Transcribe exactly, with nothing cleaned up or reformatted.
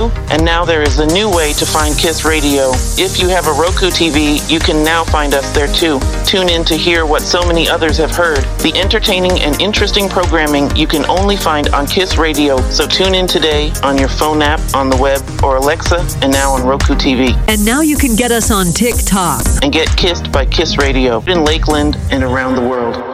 and now there is a new way to find KISS Radio. If you have a Roku T V, you can now find us there too. Tune in to hear what so many others have heard. The entertaining and interesting programming you can only find on KISS Radio. So tune in today on your phone app, on the web, or Alexa, and now on Roku T V. And now you can get us on TikTok. And get kissed by KISS Radio in Lakeland and around the world.